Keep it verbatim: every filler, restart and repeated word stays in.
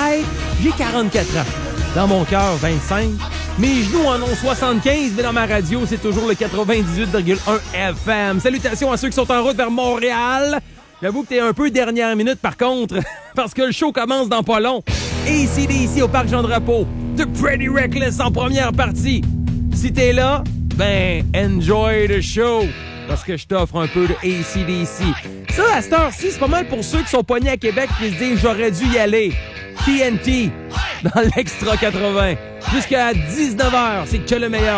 tête, j'ai quarante-quatre ans. Dans mon cœur, vingt-cinq. Mes genoux en ont soixante-quinze, mais dans ma radio, c'est toujours le quatre-vingt-dix-huit virgule un F M. Salutations à ceux qui sont en route vers Montréal. J'avoue que t'es un peu dernière minute, par contre, parce que le show commence dans pas long. A C D C au Parc Jean-Drapeau. The Pretty Reckless en première partie. Si t'es là, ben, enjoy the show. Parce que je t'offre un peu de A C D C. Ça, à cette heure-ci, c'est pas mal pour ceux qui sont pognés à Québec qui se disent « J'aurais dû y aller ». T N T dans l'Extra quatre-vingts. Jusqu'à dix-neuf heures, c'est que le meilleur.